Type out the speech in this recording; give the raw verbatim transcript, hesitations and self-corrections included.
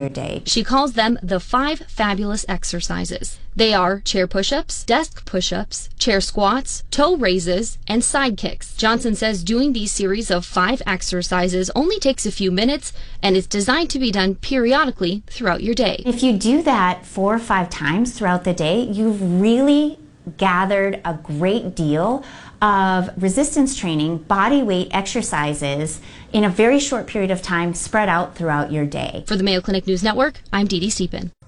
your day. She calls them the five fabulous exercises. They are chair push-ups, desk push-ups, chair squats, toe raises, and side kicks. Johnson says doing these series of five exercises only takes a few minutes and is designed to be done periodically throughout your day. If you do that four or five times throughout the day, you've really gathered a great deal of resistance training, body weight exercises in a very short period of time spread out throughout your day. For the Mayo Clinic News Network, I'm Dee Dee Stepin.